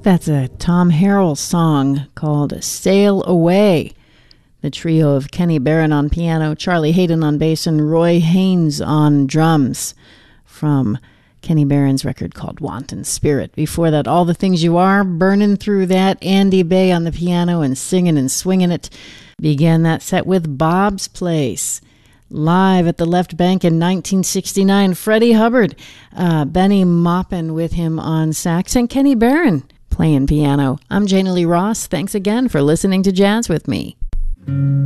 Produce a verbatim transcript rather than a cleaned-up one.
That's a Tom Harrell song called Sail Away. The trio of Kenny Barron on piano, Charlie Hayden on bass, and Roy Haynes on drums from Kenny Barron's record called Wanton Spirit. Before that, All the Things You Are, burning through that, Andy Bay on the piano and singing and swinging it. Began that set with Bob's Place. Live at the Left Bank in nineteen sixty-nine, Freddie Hubbard, uh, Benny Maupin with him on sax, and Kenny Barron playing piano. I'm Jana Lee Ross. Thanks again for listening to Jazz with me.